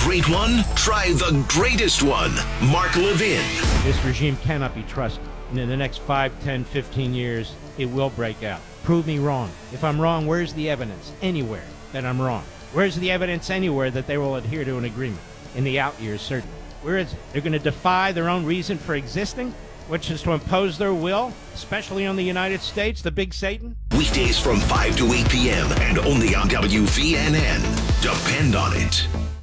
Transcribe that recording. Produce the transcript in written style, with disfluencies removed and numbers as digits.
great one? Try the greatest one. Mark Levin. This regime cannot be trusted. And in the next 5, 10, 15 years, it will break out. Prove me wrong. If I'm wrong, where's the evidence anywhere that I'm wrong? Where's the evidence anywhere that they will adhere to an agreement? In the out years, certainly. Where is it? They're going to defy their own reason for existing, which is to impose their will, especially on the United States, the big Satan? Weekdays from 5 to 8 p.m. and only on WVNN. Depend on it.